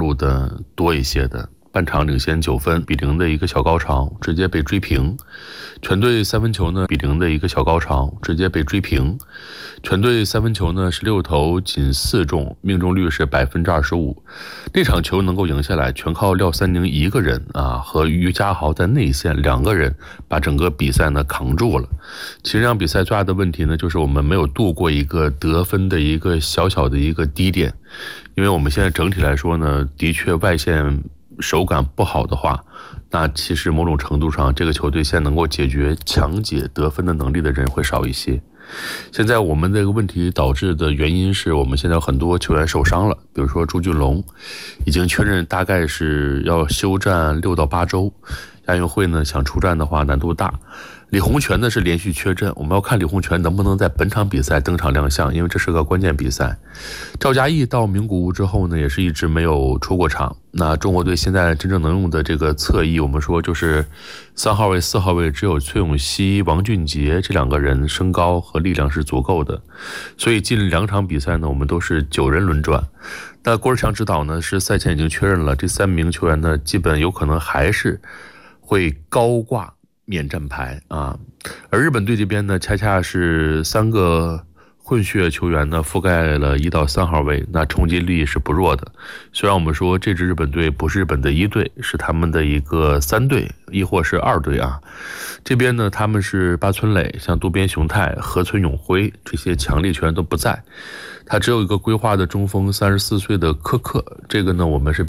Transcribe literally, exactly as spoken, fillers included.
入的多一些的。半场领先九分比零的一个小高潮，直接被追平。全队三分球呢比零的一个小高潮，直接被追平。全队三分球呢十六投仅四中，命中率是百分之二十五。那场球能够赢下来，全靠廖三宁一个人啊，和于家豪在内线两个人把整个比赛呢扛住了。其实这场比赛最大的问题呢，就是我们没有度过一个得分的一个小小的一个低点，因为我们现在整体来说呢，的确外线手感不好的话，那其实某种程度上这个球队现在能够解决强解得分的能力的人会少一些。现在我们这个问题导致的原因是我们现在有很多球员受伤了，比如说朱俊龙已经确认大概是要休战六到八周，亚运会呢想出战的话难度大。李洪权呢是连续缺阵，我们要看李洪权能不能在本场比赛登场亮相，因为这是个关键比赛。赵嘉译到名古屋之后呢，也是一直没有出过场。那中国队现在真正能用的这个侧翼，我们说就是三号位、四号位，只有崔永熙、王俊杰这两个人身高和力量是足够的，所以近两场比赛呢，我们都是九人轮转。那郭志强指导呢是赛前已经确认了，这三名球员呢基本有可能还是会高挂免战牌啊，而日本队这边呢，恰恰是三个混血球员呢覆盖了一到三号位，那冲击力是不弱的。虽然我们说这支日本队不是日本的一队，是他们的一个三队，亦或是二队啊。这边呢，他们是八村垒、像渡边雄太、河村永辉这些强力球员都不在，他只有一个规划的中锋，三十四岁的科克，这个呢我们是